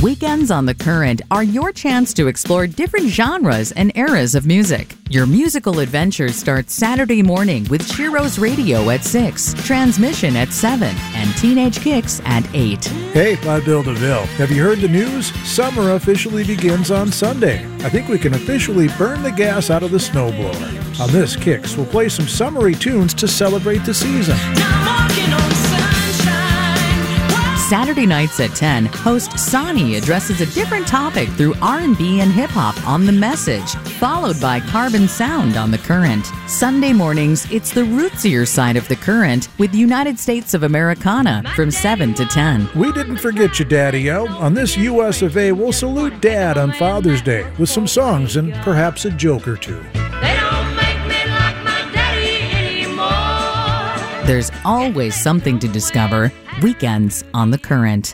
Weekends on the Current are your chance to explore different genres and eras of music. Your musical adventure starts Saturday morning with Shiro's Radio at 6, Transmission at 7, and Teenage Kicks at 8. Hey, I'm Bill DeVille. Have you heard the news? Summer officially begins on Sunday. I think we can officially burn the gas out of the snowblower. On this Kicks, we'll play some summery tunes to celebrate the season. Saturday nights at 10, host Sonny addresses a different topic through R&B and hip-hop on The Message, followed by Carbon Sound on The Current. Sunday mornings, it's the rootsier side of The Current with United States of Americana from 7 to 10. We didn't forget you, Daddy-O. On this US of A, we'll salute Dad on Father's Day with some songs and perhaps a joke or two. There's always something to discover. Weekends on the Current.